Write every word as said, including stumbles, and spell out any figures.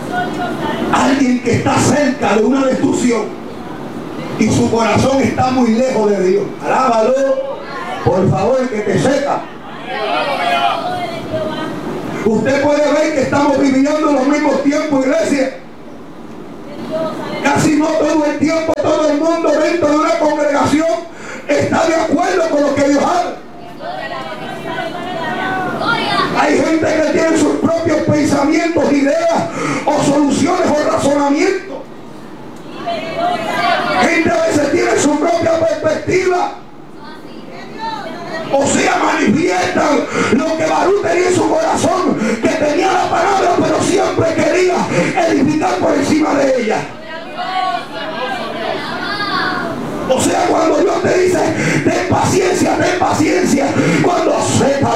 Alguien que está cerca de una destrucción y su corazón está muy lejos de Dios. Alábalo, por favor, que te sepa. Usted puede ver que estamos viviendo los mismos tiempos, iglesia. Casi no todo el tiempo, todo el mundo dentro de una congregación está de acuerdo con lo que Dios habla. Hay gente que tiene sus propios pensamientos, ideas o soluciones o razonamientos. Gente a veces tiene su propia perspectiva. O sea, manifiestan lo que Barú tenía en su corazón, que tenía la palabra, pero siempre quería edificar por encima de ella. O sea, cuando Dios te dice,